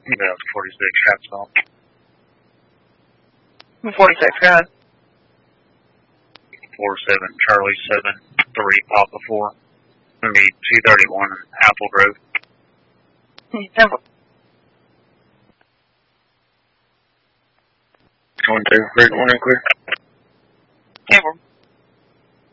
Yeah, 46, hats off. 46, go ahead. 47, Charlie 7, 3, Papa 4. We need 231 Apple Grove. Temple. 1-2, Rig 1 and clear.